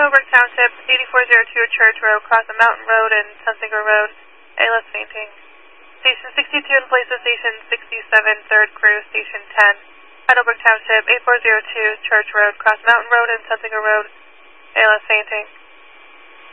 Meadowbrook Township, 8402 Church Road, cross the Mountain Road and Sunsinger Road, ALS fainting. Station 62 in place of Station 67, 3rd Crew, Station 10. Meadowbrook Township, 8402 Church Road, cross Mountain Road and Sunsinger Road, ALS fainting.